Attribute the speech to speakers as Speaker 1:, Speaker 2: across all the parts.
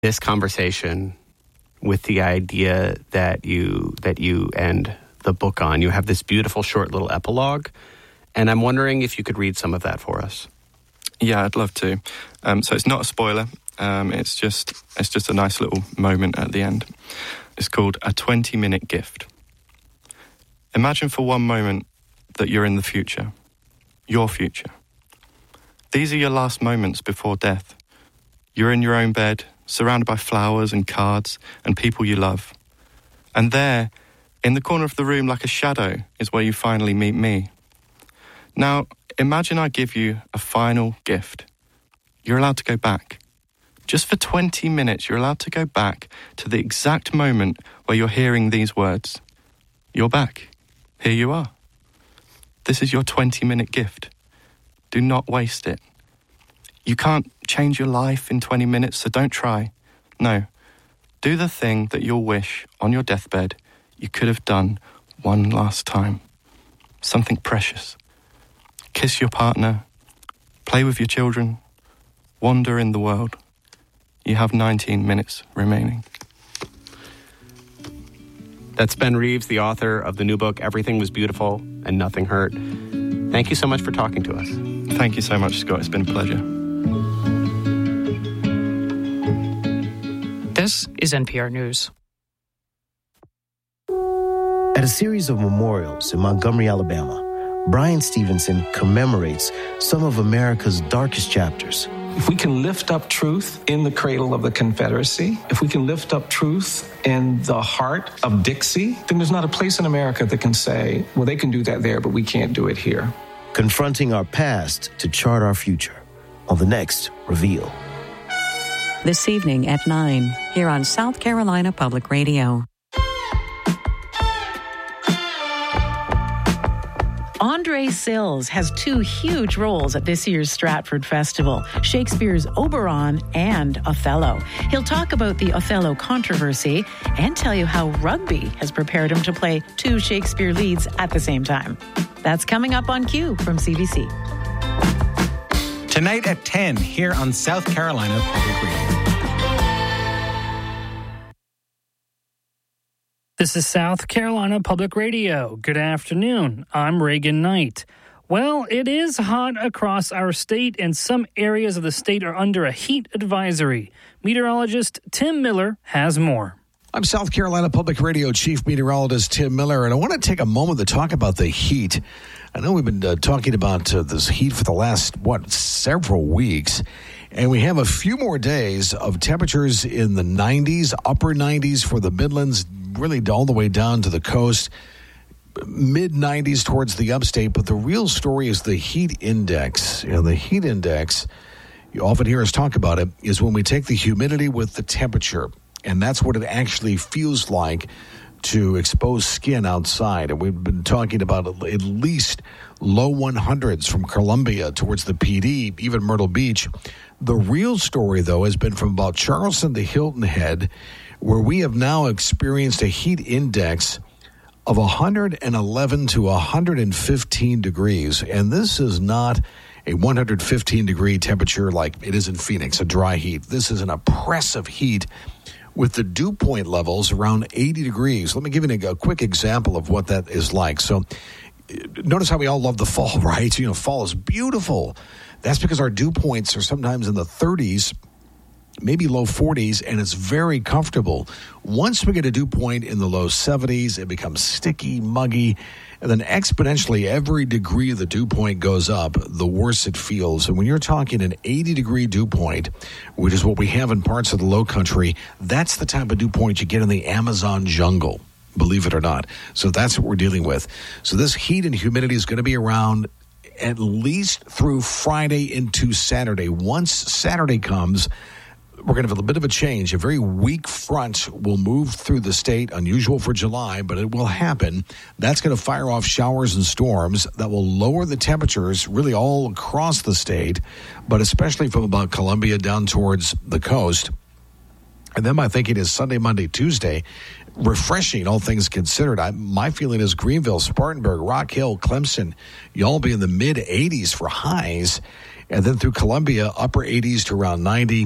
Speaker 1: this conversation with the idea that you end the book on. You have this beautiful short little epilogue, and I'm wondering if you could read some of that for us.
Speaker 2: Yeah, I'd love to. So it's not a spoiler. It's just a nice little moment at the end. It's called A 20-Minute Gift. Imagine for one moment that you're in the future, your future. These are your last moments before death. You're in your own bed, surrounded by flowers and cards and people you love. And there, in the corner of the room like a shadow, is where you finally meet me. Now, imagine I give you a final gift. You're allowed to go back. Just for 20 minutes, you're allowed to go back to the exact moment where you're hearing these words. You're back. Here you are. This is your 20-minute gift. Do not waste it. You can't change your life in 20 minutes, so don't try. No. Do the thing that you'll wish on your deathbed you could have done one last time. Something precious. Kiss your partner. Play with your children. Wander in the world. You have 19 minutes remaining.
Speaker 1: That's Ben Reeves, the author of the new book, Everything Was Beautiful and Nothing Hurt. Thank you so much for talking to us.
Speaker 2: Thank you so much, Scott. It's been a pleasure.
Speaker 3: This is NPR News.
Speaker 4: At a series of memorials in Montgomery, Alabama, Brian Stevenson commemorates some of America's darkest chapters.
Speaker 5: If we can lift up truth in the cradle of the Confederacy, if we can lift up truth in the heart of Dixie, then there's not a place in America that can say, well, they can do that there, but we can't do it here.
Speaker 4: Confronting our past to chart our future on the next Reveal.
Speaker 6: This evening at 9, here on South Carolina Public Radio.
Speaker 7: Andre Sills has 2 huge roles at this year's Stratford Festival, Shakespeare's Oberon and Othello. He'll talk about the Othello controversy and tell you how rugby has prepared him to play 2 Shakespeare leads at the same time. That's coming up on Q from CBC.
Speaker 8: Tonight at 10, here on South Carolina Public Radio.
Speaker 9: This is South Carolina Public Radio. Good afternoon. I'm Reagan Knight. Well, it is hot across our state, and some areas of the state are under a heat advisory. Meteorologist Tim Miller has more.
Speaker 10: I'm South Carolina Public Radio Chief Meteorologist Tim Miller, and I want to take a moment to talk about the heat. I know we've been talking about this heat for the last, several weeks, and we have a few more days of temperatures in the 90s, upper 90s for the Midlands, really all the way down to the coast, mid-90s towards the upstate. But the real story is the heat index. The heat index, you often hear us talk about it, is when we take the humidity with the temperature, and that's what it actually feels like to expose skin outside. And we've been talking about at least low 100s from Columbia towards the PD, even Myrtle Beach. The real story, though, has been from about Charleston to Hilton Head, where we have now experienced a heat index of 111 to 115 degrees. And this is not a 115-degree temperature like it is in Phoenix, a dry heat. This is an oppressive heat with the dew point levels around 80 degrees. Let me give you a quick example of what that is like. So notice how we all love the fall, right? Fall is beautiful. That's because our dew points are sometimes in the 30s, maybe low 40s, and it's very comfortable. Once we get a dew point in the low 70s, it becomes sticky, muggy, and then exponentially every degree the dew point goes up, the worse it feels. And when you're talking an 80-degree dew point, which is what we have in parts of the low country, that's the type of dew point you get in the Amazon jungle, believe it or not. So that's what we're dealing with. So this heat and humidity is going to be around at least through Friday into Saturday. Once Saturday comes, we're going to have a bit of a change. A very weak front will move through the state, unusual for July, but it will happen. That's going to fire off showers and storms that will lower the temperatures really all across the state, but especially from about Columbia down towards the coast. And then my thinking is Sunday, Monday, Tuesday, refreshing, all things considered. My feeling is Greenville, Spartanburg, Rock Hill, Clemson, y'all be in the mid-80s for highs. And then through Columbia, upper 80s to around 90.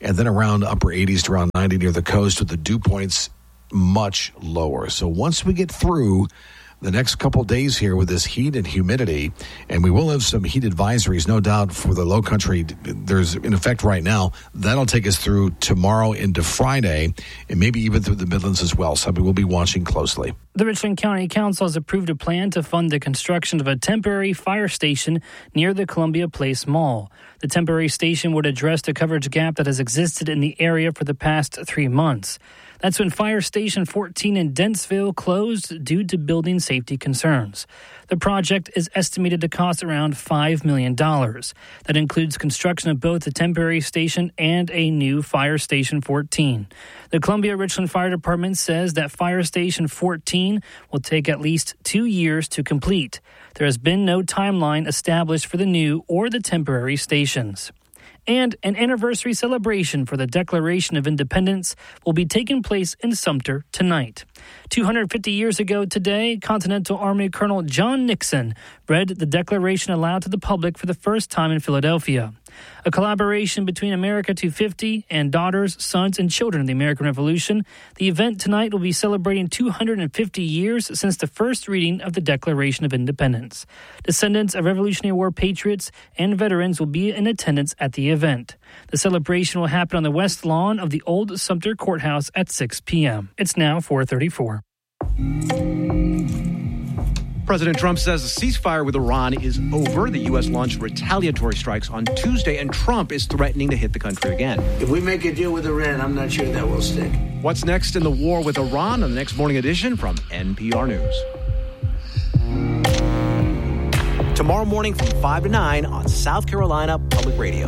Speaker 10: and then around upper 80s to around 90 near the coast, with the dew points much lower. So once we get through the next couple days here with this heat and humidity, and we will have some heat advisories, no doubt, for the low country. There's in effect right now. That'll take us through tomorrow into Friday, and maybe even through the Midlands as well. Something we'll be watching closely.
Speaker 9: The Richland County Council has approved a plan to fund the construction of a temporary fire station near the Columbia Place Mall. The temporary station would address the coverage gap that has existed in the area for the past 3 months. That's when Fire Station 14 in Dentsville closed due to building safety concerns. The project is estimated to cost around $5 million. That includes construction of both the temporary station and a new Fire Station 14. The Columbia Richland Fire Department says that Fire Station 14 will take at least 2 years to complete. There has been no timeline established for the new or the temporary stations. And an anniversary celebration for the Declaration of Independence will be taking place in Sumter tonight. 250 years ago today, Continental Army Colonel John Nixon read the Declaration aloud to the public for the first time in Philadelphia. A collaboration between America 250 and Daughters, Sons, and Children of the American Revolution. The event tonight will be celebrating 250 years since the first reading of the Declaration of Independence. Descendants of Revolutionary War patriots and veterans will be in attendance at the event. The celebration will happen on the west lawn of the old Sumter Courthouse at 6 p.m. It's now 4:34.
Speaker 11: President Trump says the ceasefire with Iran is over. The U.S. launched retaliatory strikes on Tuesday, and Trump is threatening to hit the country again.
Speaker 12: If we make a deal with Iran, I'm not sure that will stick.
Speaker 11: What's next in the war with Iran on the next morning edition from NPR News. Tomorrow morning from 5 to 9 on South Carolina Public Radio.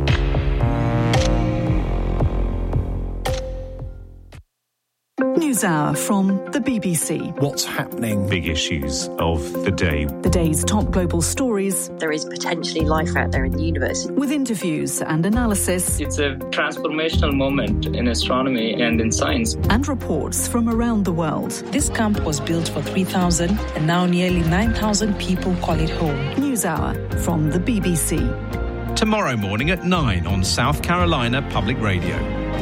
Speaker 13: NewsHour from the BBC.
Speaker 14: What's happening? Big issues of the day.
Speaker 13: The day's top global stories.
Speaker 15: There is potentially life out there in the universe.
Speaker 13: With interviews and analysis.
Speaker 16: It's a transformational moment in astronomy and in science.
Speaker 13: And reports from around the world.
Speaker 17: This camp was built for 3,000 and now nearly 9,000 people call it home.
Speaker 13: NewsHour from the BBC.
Speaker 14: Tomorrow morning at 9 on South Carolina Public Radio.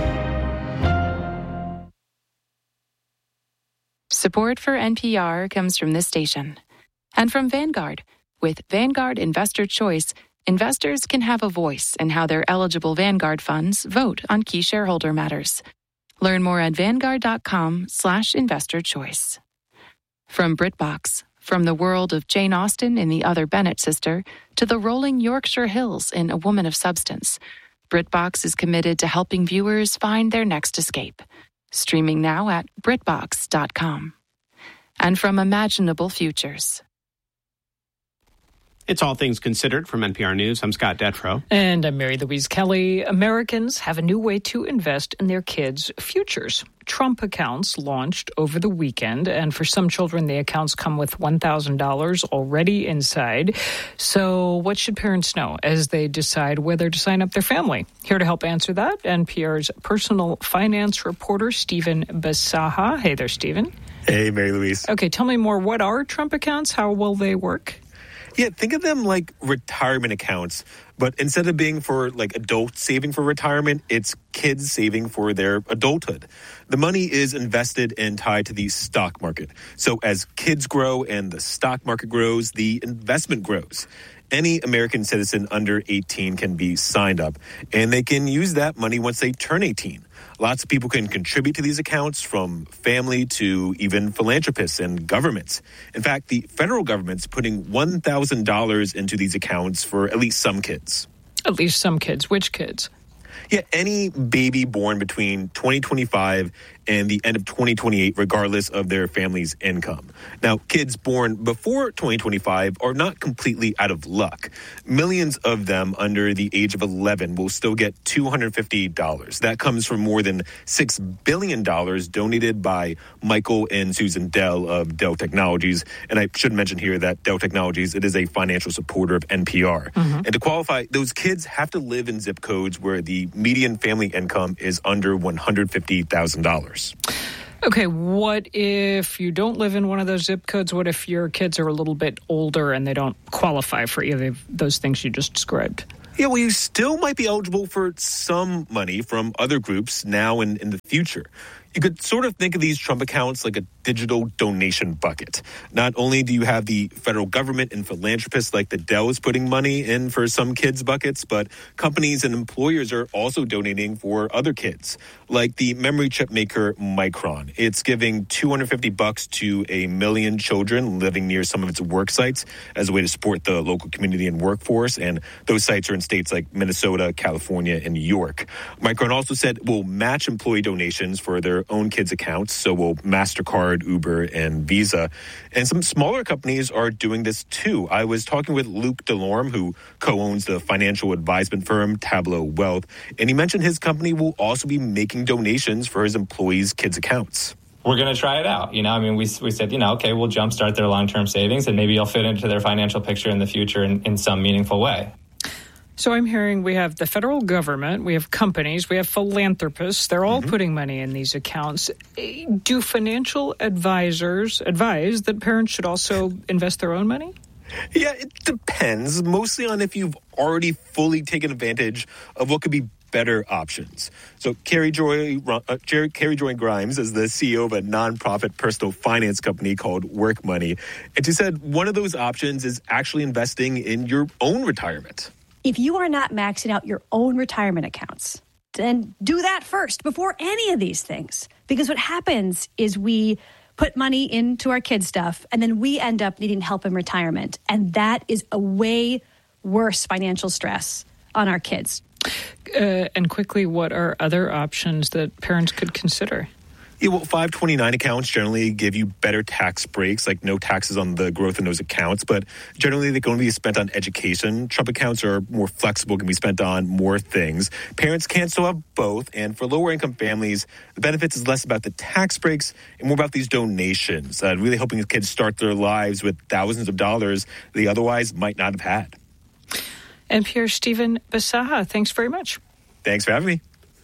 Speaker 18: Support for NPR comes from this station and from Vanguard. With Vanguard Investor Choice, investors can have a voice in how their eligible Vanguard funds vote on key shareholder matters. Learn more at Vanguard.com/investorchoice. From BritBox, from the world of Jane Austen in The Other Bennett Sister to the rolling Yorkshire Hills in A Woman of Substance, BritBox is committed to helping viewers find their next escape. Streaming now at BritBox.com. And from Imaginable Futures.
Speaker 1: It's All Things Considered from NPR News. I'm Scott Detrow.
Speaker 3: And I'm Mary Louise Kelly. Americans have a new way to invest in their kids' futures. Trump accounts launched over the weekend, and for some children, the accounts come with $1,000 already inside. So what should parents know as they decide whether to sign up their family? Here to help answer that, NPR's personal finance reporter, Stephen Basaha. Hey there, Stephen.
Speaker 19: Hey, Mary Louise.
Speaker 3: Okay, tell me more. What are Trump accounts? How will they work?
Speaker 19: Yeah, think of them like retirement accounts, but instead of being for like adults saving for retirement, it's kids saving for their adulthood. The money is invested and tied to the stock market. So as kids grow and the stock market grows, the investment grows. Any American citizen under 18 can be signed up, and they can use that money once they turn 18. Lots of people can contribute to these accounts, from family to even philanthropists and governments. In fact, the federal government's putting $1,000 into these accounts for at least some kids.
Speaker 3: At least some kids. Which kids?
Speaker 19: Yeah, any baby born between 2025 and the end of 2028, regardless of their family's income. Now, kids born before 2025 are not completely out of luck. Millions of them under the age of 11 will still get $250. That comes from more than $6 billion donated by Michael and Susan Dell of Dell Technologies. And I should mention here that Dell Technologies, it is a financial supporter of NPR. Mm-hmm. And to qualify, those kids have to live in zip codes where the median family income is under $150,000.
Speaker 3: Okay, what if you don't live in one of those zip codes? What if your kids are a little bit older and they don't qualify for either of those things you just described?
Speaker 19: Yeah, well, you still might be eligible for some money from other groups now and in the future. You could sort of think of these Trump accounts like a digital donation bucket. Not only do you have the federal government and philanthropists like the Dells putting money in for some kids' buckets, but companies and employers are also donating for other kids, like the memory chip maker Micron. It's giving $250 to 1 million children living near some of its work sites as a way to support the local community and workforce, and those sites are in states like Minnesota, California, and New York. Micron also said we'll match employee donations for their own kids' accounts, so will MasterCard, Uber, and Visa. And some smaller companies are doing this too. I was talking with Luke Delorme, who co-owns the financial advisement firm Tableau Wealth, and he mentioned his company will also be making donations for his employees' kids' accounts.
Speaker 20: We're going to try it out. We said, okay, we'll jumpstart their long-term savings and maybe you'll fit into their financial picture in the future in some meaningful way.
Speaker 3: So I'm hearing we have the federal government, we have companies, we have philanthropists. They're all putting money in these accounts. Do financial advisors advise that parents should also invest their own money?
Speaker 19: Yeah, it depends, mostly on if you've already fully taken advantage of what could be better options. So Carrie Joy Grimes is the CEO of a nonprofit personal finance company called Work Money. And she said one of those options is actually investing in your own retirement.
Speaker 21: If you are not maxing out your own retirement accounts, then do that first before any of these things. Because what happens is we put money into our kids' stuff and then we end up needing help in retirement. And that is a way worse financial stress on our kids.
Speaker 3: And quickly, what are other options that parents could consider?
Speaker 19: Yeah, well, 529 accounts generally give you better tax breaks, like no taxes on the growth in those accounts, but generally they can only be spent on education. Trump accounts are more flexible, can be spent on more things. Parents can still have both, and for lower-income families, the benefits is less about the tax breaks and more about these donations, really helping kids start their lives with thousands of dollars they otherwise might not have had.
Speaker 3: NPR's Stephen Bisaha, thanks very much.
Speaker 19: Thanks for having me.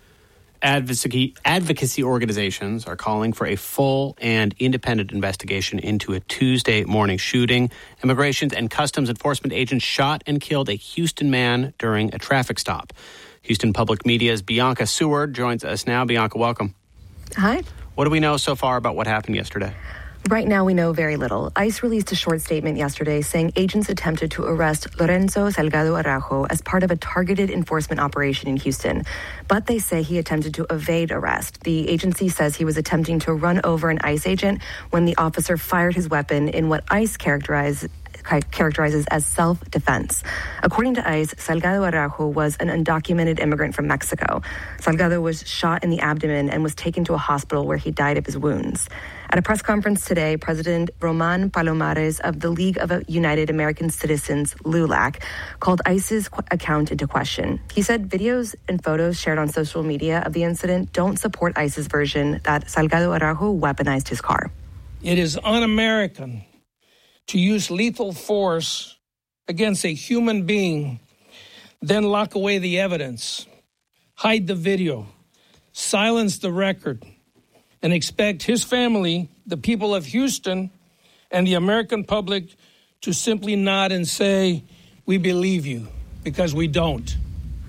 Speaker 1: Advocacy organizations are calling for a full and independent investigation into a Tuesday morning shooting. Immigration and Customs Enforcement agents shot and killed a Houston man during a traffic stop. Houston Public Media's Bianca Seward joins us now. Bianca, welcome.
Speaker 22: Hi.
Speaker 1: What do we know so far about what happened yesterday?
Speaker 22: Right now, we know very little. ICE released a short statement yesterday saying agents attempted to arrest Lorenzo Salgado Araujo as part of a targeted enforcement operation in Houston. But they say he attempted to evade arrest. The agency says he was attempting to run over an ICE agent when the officer fired his weapon in what ICE characterizes as self-defense. According to ICE, Salgado Araujo was an undocumented immigrant from Mexico. Salgado was shot in the abdomen and was taken to a hospital where he died of his wounds. At a press conference today, President Roman Palomares of the League of United American Citizens, LULAC, called ICE's account into question. He said videos and photos shared on social media of the incident don't support ICE's version that Salgado Araujo weaponized his car.
Speaker 23: It is un-American to use lethal force against a human being, then lock away the evidence, hide the video, silence the record, and expect his family, the people of Houston, and the American public to simply nod and say, "We believe you," because we don't.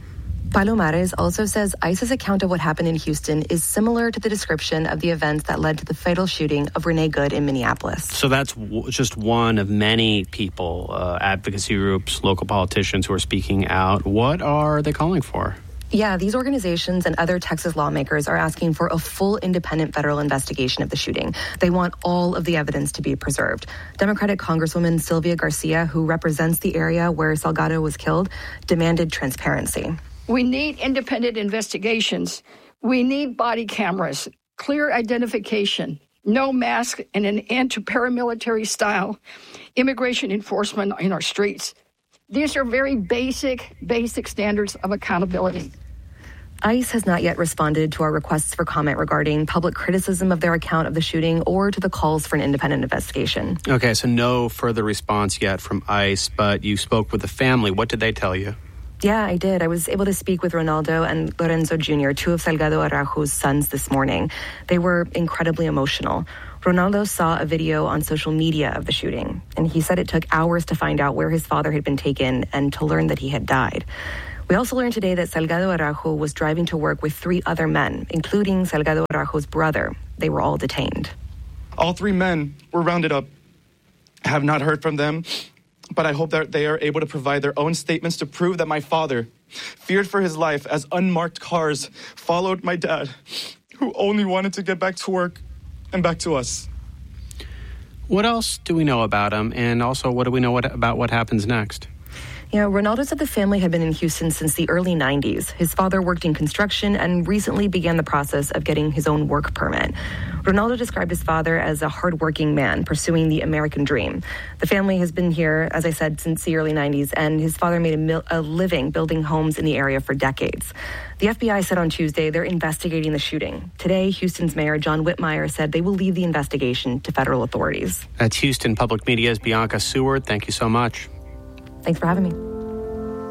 Speaker 22: Palomares also says ICE's account of what happened in Houston is similar to the description of the events that led to the fatal shooting of Renee Good in Minneapolis.
Speaker 1: So that's just one of many people, advocacy groups, local politicians who are speaking out. What are they calling for?
Speaker 22: Yeah, these organizations and other Texas lawmakers are asking for a full independent federal investigation of the shooting. They want all of the evidence to be preserved. Democratic Congresswoman Sylvia Garcia, who represents the area where Salgado was killed, demanded transparency.
Speaker 24: We need independent investigations. We need body cameras, clear identification, no mask, and an end to paramilitary style immigration enforcement in our streets. These are very basic standards of accountability.
Speaker 22: ICE has not yet responded to our requests for comment regarding public criticism of their account of the shooting or to the calls for an independent investigation.
Speaker 1: Okay, so no further response yet from ICE, but you spoke with the family. What did they tell you?
Speaker 22: Yeah, I did. I was able to speak with Ronaldo and Lorenzo Jr., two of Salgado Araujo's sons, this morning. They were incredibly emotional. Ronaldo saw a video on social media of the shooting, and he said it took hours to find out where his father had been taken and to learn that he had died. We also learned today that Salgado Araujo was driving to work with 3 other men, including Salgado Araujo's brother. They were all detained.
Speaker 2: All 3 men were rounded up. I have not heard from them, but I hope that they are able to provide their own statements to prove that my father, feared for his life as unmarked cars followed my dad, who only wanted to get back to work and back to us.
Speaker 1: What else do we know about him? And also, what do we know about what happens next?
Speaker 22: Yeah, Ronaldo said the family had been in Houston since the early 90s. His father worked in construction and recently began the process of getting his own work permit. Ronaldo described his father as a hardworking man pursuing the American dream. The family has been here, as I said, since the early 90s, and his father made a living building homes in the area for decades. The FBI said on Tuesday they're investigating the shooting. Today, Houston's Mayor John Whitmire said they will leave the investigation to federal authorities.
Speaker 1: That's Houston Public Media's Bianca Seward. Thank you so much.
Speaker 22: Thanks for having me.